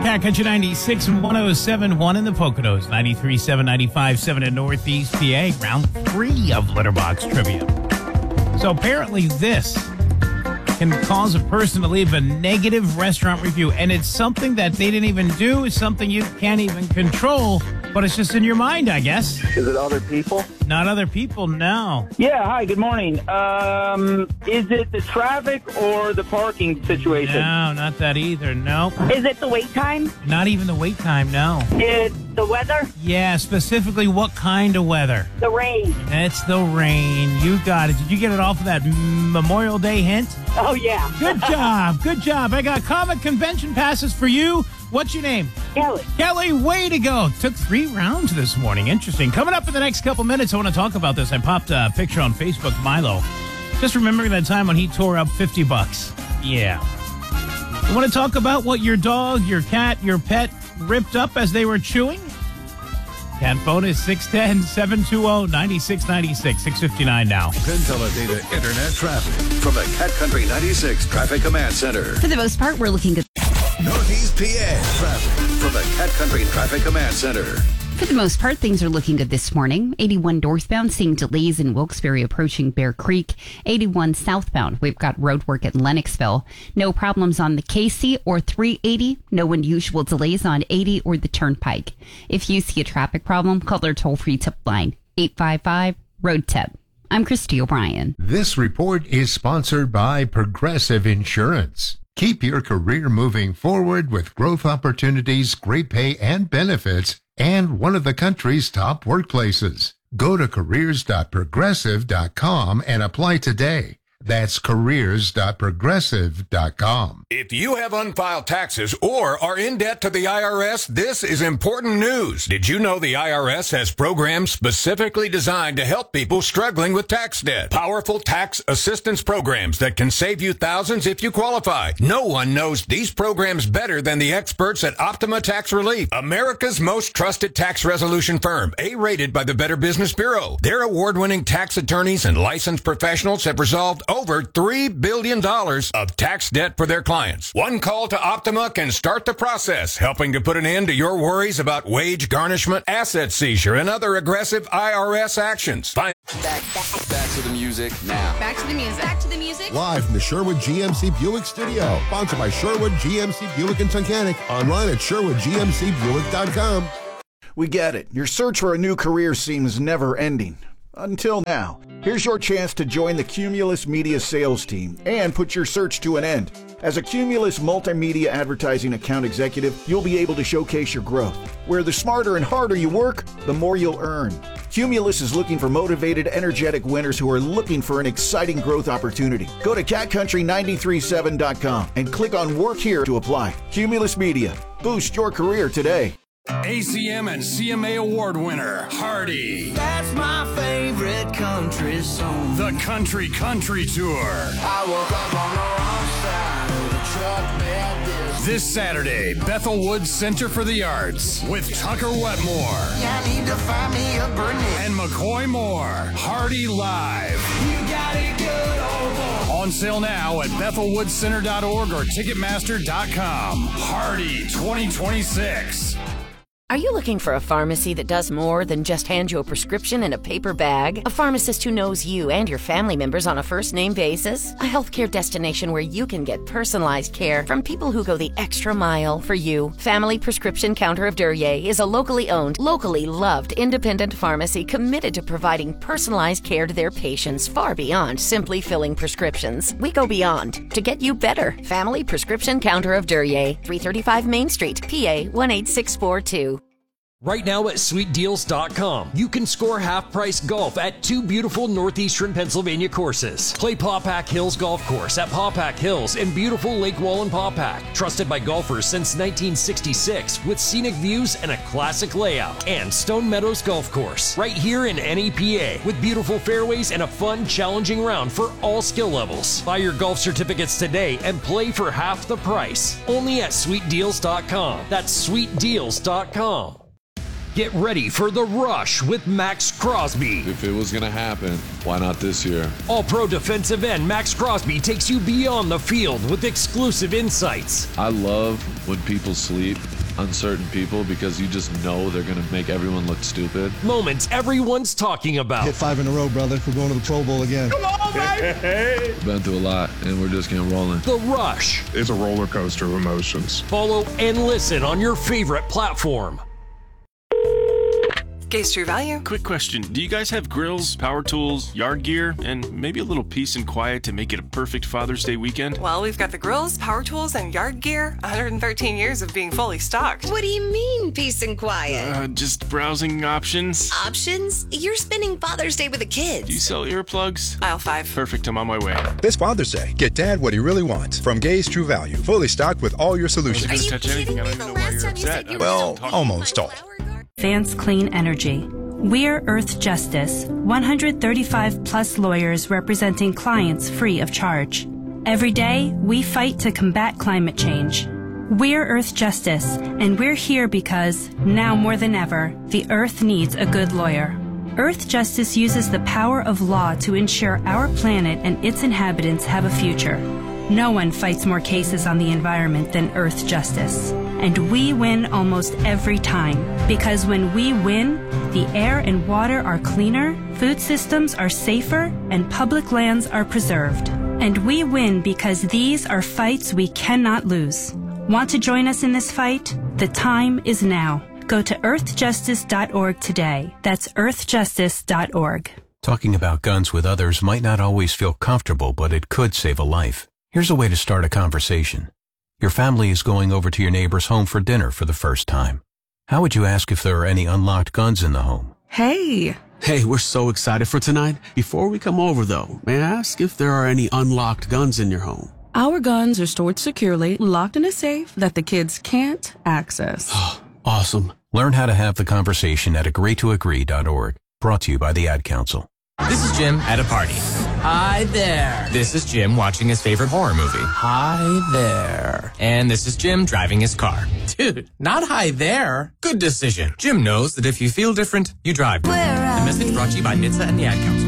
Cat Country 96 and 107.1 in the Poconos, 93.7, 95.7 in Northeast PA. Round 3 of Litterbox Trivia. So apparently this can cause a person to leave a negative restaurant review, and it's something that they didn't even do. It's something you can't even control, but it's just in your mind, I guess. Is it other people? Not other people, no. Yeah, hi, good morning. Is it the traffic or the parking situation? No, not that either, no. Is it the wait time? Not even the wait time, no. It's the weather? Yeah, specifically what kind of weather? The rain. It's the rain. You got it. Did you get it off of that Memorial Day hint? Oh, yeah. Good job. Good job. I got comic convention passes for you. What's your name? Kelly. Kelly, way to go. Took 3 rounds this morning. Interesting. Coming up in the next couple minutes, I want to talk about this. I popped a picture on Facebook, Milo. Just remembering that time when he tore up $50. Yeah. You want to talk about what your dog, your cat, your pet ripped up as they were chewing? Cat phone is 610-720-9696, 6:59 now. Consolidated Internet traffic from the Cat Country 96 Traffic Command Center. For the most part, we're looking at Northeast PA traffic from the Cat Country Traffic Command Center. For the most part, things are looking good this morning. 81 northbound, seeing delays in Wilkes-Barre approaching Bear Creek. 81 southbound, we've got road work at Lennoxville. No problems on the Casey or 380. No unusual delays on 80 or the Turnpike. If you see a traffic problem, call their toll-free tip line, 855-ROAD-TIP. I'm Christy O'Brien. This report is sponsored by Progressive Insurance. Keep your career moving forward with growth opportunities, great pay and benefits, and one of the country's top workplaces. Go to careers.progressive.com and apply today. That's careers.progressive.com. If you have unfiled taxes or are in debt to the IRS, this is important news. Did you know the IRS has programs specifically designed to help people struggling with tax debt? Powerful tax assistance programs that can save you thousands if you qualify. No one knows these programs better than the experts at Optima Tax Relief, America's most trusted tax resolution firm, A-rated by the Better Business Bureau. Their award-winning tax attorneys and licensed professionals have resolved over $3 billion of tax debt for their clients. One call to Optima can start the process, helping to put an end to your worries about wage garnishment, asset seizure, and other aggressive IRS actions. Back to the music now. Back to the music. Back to the music. Live from the Sherwood GMC Buick Studio. Sponsored by Sherwood GMC Buick and Tunkhannock. Online at SherwoodGMCBuick.com. We get it. Your search for a new career seems never ending. Until now. Here's your chance to join the Cumulus Media sales team and put your search to an end. As a Cumulus multimedia advertising account executive, you'll be able to showcase your growth. Where the smarter and harder you work, the more you'll earn. Cumulus is looking for motivated, energetic winners who are looking for an exciting growth opportunity. Go to catcountry937.com and click on Work Here to apply. Cumulus Media. Boost your career today. ACM and CMA award winner, Hardy. That's my favorite country song. The Country Tour. I woke up on the wrong side of the truck bed. This Saturday, Bethel Woods Center for the Arts with Tucker Wetmore. I need to find me a Burnett. And McCoy Moore. Hardy Live. You got it good, old boy. On sale now at BethelWoodsCenter.org or Ticketmaster.com. Hardy 2026. Are you looking for a pharmacy that does more than just hand you a prescription in a paper bag? A pharmacist who knows you and your family members on a first-name basis? A healthcare destination where you can get personalized care from people who go the extra mile for you. Family Prescription Counter of Duryea is a locally owned, locally loved independent pharmacy committed to providing personalized care to their patients far beyond simply filling prescriptions. We go beyond to get you better. Family Prescription Counter of Duryea, 335 Main Street, PA 18642. Right now at SweetDeals.com, you can score half-price golf at 2 beautiful northeastern Pennsylvania courses. Play Pawpack Hills Golf Course at Pawpack Hills in beautiful Lake Wallenpaupack. Trusted by golfers since 1966 with scenic views and a classic layout. And Stone Meadows Golf Course, right here in NEPA with beautiful fairways and a fun, challenging round for all skill levels. Buy your golf certificates today and play for half the price. Only at SweetDeals.com. That's SweetDeals.com. Get ready for The Rush with Max Crosby. If it was going to happen, why not this year? All-pro defensive end Max Crosby takes you beyond the field with exclusive insights. I love when people sleep, uncertain people, because you just know they're going to make everyone look stupid. Moments everyone's talking about. Hit 5 in a row, brother. We're going to the Pro Bowl again. Come on, baby! Been through a lot, and we're just getting rolling. The Rush. It's a roller coaster of emotions. Follow and listen on your favorite platform. Gaze True Value. Quick question. Do you guys have grills, power tools, yard gear, and maybe a little peace and quiet to make it a perfect Father's Day weekend? Well, we've got the grills, power tools, and yard gear. 113 years of being fully stocked. What do you mean, peace and quiet? Just browsing options. Options? You're spending Father's Day with the kids. Do you sell earplugs? Aisle 5. Perfect. I'm on my way. This Father's Day, get Dad what he really wants from Gaze True Value. Fully stocked with all your solutions. I wasn't going to touch anything. I don't even know why you're upset. Well, almost all. Advanced Clean Energy. We're Earth Justice, 135 plus lawyers representing clients free of charge. Every day, we fight to combat climate change. We're Earth Justice, and we're here because, now more than ever, the Earth needs a good lawyer. Earth Justice uses the power of law to ensure our planet and its inhabitants have a future. No one fights more cases on the environment than Earth Justice. And we win almost every time. Because when we win, the air and water are cleaner, food systems are safer, and public lands are preserved. And we win because these are fights we cannot lose. Want to join us in this fight? The time is now. Go to earthjustice.org today. That's earthjustice.org. Talking about guns with others might not always feel comfortable, but it could save a life. Here's a way to start a conversation. Your family is going over to your neighbor's home for dinner for the first time. How would you ask if there are any unlocked guns in the home? Hey, we're so excited for tonight. Before we come over, though, may I ask if there are any unlocked guns in your home? Our guns are stored securely, locked in a safe that the kids can't access. Awesome. Learn how to have the conversation at agreetoagree.org. Brought to you by the Ad Council. This is Jim at a party. Hi there. This is Jim watching his favorite horror movie. Hi there. And this is Jim driving his car. Dude, not hi there. Good decision. Jim knows that if you feel different, you drive. The message brought to you by NHTSA and the Ad Council.